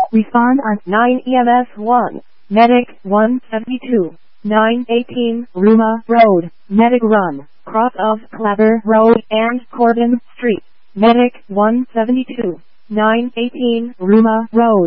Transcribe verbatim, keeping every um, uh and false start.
Respond on nine E M S one. Medic one seventy-two. nine eighteen Ruma Road. Medic run. Cross of Clabber Road and Corbin Street. Medic one seventy-two. nine eighteen Ruma Road.